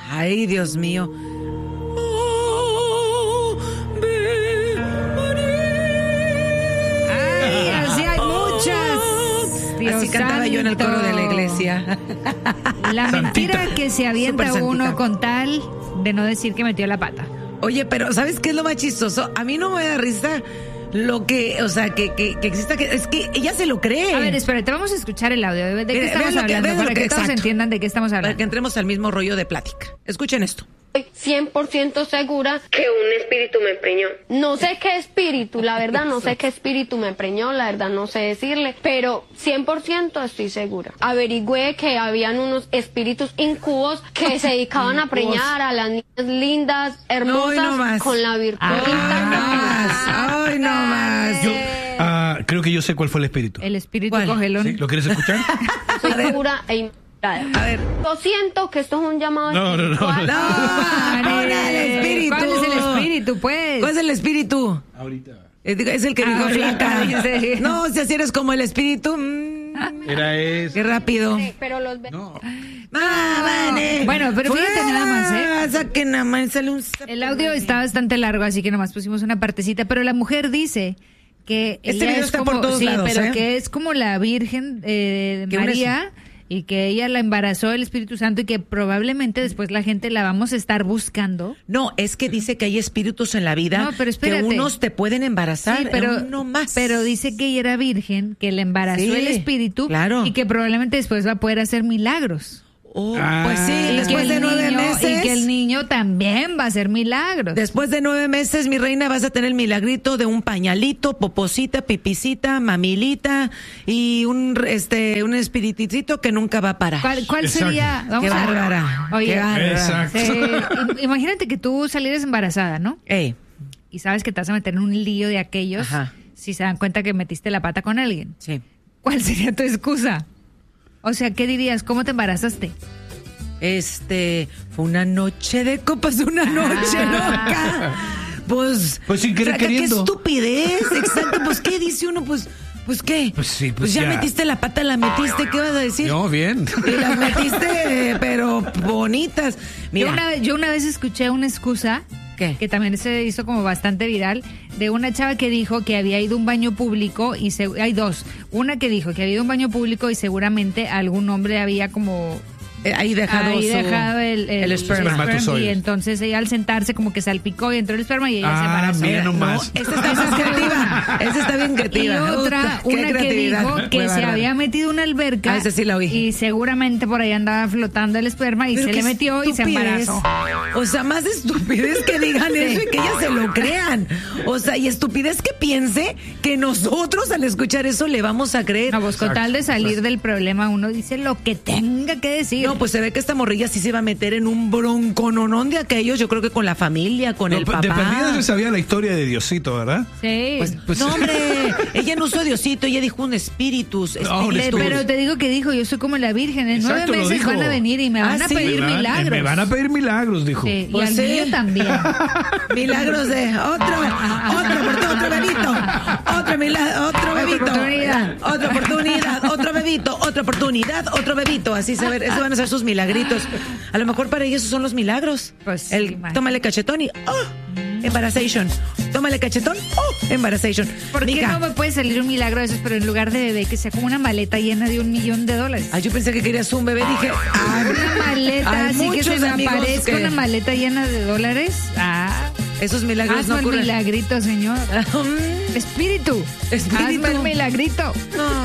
Ay, Dios mío. Ay, así hay muchas. Dios así cantaba santo. yo en el coro de la iglesia. La mentira Santita. que se avienta Súper uno santita. con tal de no decir que metió la pata. Oye, pero ¿sabes qué es lo más chistoso? A mí no me da risa lo que, o sea, que exista, es que ella se lo cree. A ver, espérate, vamos a escuchar el audio. ¿De qué Mira, estamos vean lo que- hablando? vean lo Para que- que todos exacto. entiendan de qué estamos Para que hablando. entremos al mismo rollo de plática. Escuchen esto. Estoy 100% segura que un espíritu me preñó. No sé qué espíritu, la verdad no sé qué espíritu me preñó, la verdad no sé decirle, pero 100% estoy segura. Averigüé que habían unos espíritus incubos que se dedicaban a preñar a las niñas lindas, hermosas, no más. con la virtud Ay, no intacta. más. Ay, no más. Yo creo que yo sé cuál fue el espíritu. El espíritu ¿Cuál? cogelón. ¿Sí? ¿Lo quieres escuchar? Soy segura e invitada. A ver. Lo siento que esto es un llamado No. espiritual. No, ahora el espíritu. ¿Cuál es el espíritu, pues? ¿Cuál es el espíritu? Ahorita. Es el que dijo Ahorita, flaca. dice. No, si así eres como el espíritu. Era ese. Qué rápido. Pero los No. Vale. Bueno, pero fíjate nada más, ¿eh? Saquen nada más, sale un... El audio está bastante largo, así que nomás pusimos una partecita, pero la mujer dice que Este ella video es está como, por todos sí, lados, pero ¿eh? que es como la Virgen de ¿Qué María y que ella la embarazó el Espíritu Santo y que probablemente después la gente la vamos a estar buscando. No, es que dice que hay espíritus en la vida No, pero que espérate. unos te pueden embarazar, Sí, pero uno más. pero dice que ella era virgen, que le embarazó Sí, el espíritu claro. y que probablemente después va a poder hacer milagros. Oh, Ah. pues sí, Y después que de el 9 niño- meses. Y que el niño también va a hacer milagros. Después de 9 meses, mi reina, vas a tener el milagrito de un pañalito, poposita, pipicita, mamilita y un espiritito que nunca va a parar. ¿Cuál Exacto. sería? Qué bárbara. Oye, Qué bárbara. Exacto. Imagínate que tú salieras embarazada, ¿no? Ey, Y sabes que te vas a meter en un lío de aquellos Ajá. si se dan cuenta que metiste la pata con alguien. sí. ¿Cuál sería tu excusa? O sea, ¿qué dirías? ¿Cómo te embarazaste? Fue una noche de copas, una noche loca. Pues sin querer saca, queriendo. Qué estupidez, exacto. Pues, ¿qué dice uno? Pues ¿qué? Pues sí, pues ya ya. metiste la pata, la metiste, ¿qué vas a decir? No, bien. Y las metiste, pero bonitas. Mira, Yo una vez escuché una excusa ¿qué? que también se hizo como bastante viral, de una chava que dijo que había ido a un baño público y hay dos. Una que dijo que había ido a un baño público y seguramente algún hombre había como ahí dejado el esperma. Espermatozoides. y entonces ella al sentarse como que salpicó y entró el esperma y ella se embarazó. mira nomás. Esta está bien creativa. Esta está bien Y creativa. otra, Qué una que creatividad. dijo Qué que se bárbara. había metido una alberca Ah, esa sí la oí. y seguramente por ahí andaba flotando el esperma y Pero se qué le metió y se estupidez. embarazó. O sea, más estupidez que digan eso y que ellas se lo crean. O sea, y estupidez que piense que nosotros al escuchar eso le vamos a creer. No, pues con tal de salir del problema uno dice lo que tenga que decir. No, pues se ve que esta morrilla sí se va a meter en un broncononón de aquellos, yo creo que con la familia, con el De papá. perdida se sabía la historia de Diosito, ¿verdad? Sí. Pues, no, hombre, ella no usó Diosito, ella dijo un espíritus. No, un espíritu. Pero te digo que dijo, yo soy como la Virgen, en Exacto, 9 lo meses dijo. van a venir y me van a sí. pedir milagros. Me van a pedir milagros, dijo. Sí, y Pues al sí. niño también. Milagros de otro bebito, otro bebito, oportunidad. otra oportunidad, otro bebito, otra oportunidad, otro bebito, así se ve, esos van a ser sus milagritos. A lo mejor para ellos esos son los milagros. Pues sí, imagínate. Tómale cachetón y embarazation. Tómale cachetón, embarazation. ¿Por qué Mica. no me puede salir un milagro de esos, pero en lugar de bebé que sea como una maleta llena de $1,000,000? Ay, yo pensé que querías un bebé, dije, Una maleta, hay así que muchos se me amigos aparezca que- una maleta llena de $. esos milagros Hazme no el ocurren. milagrito, señor. Espíritu. Espíritu. Hazme el milagrito. No.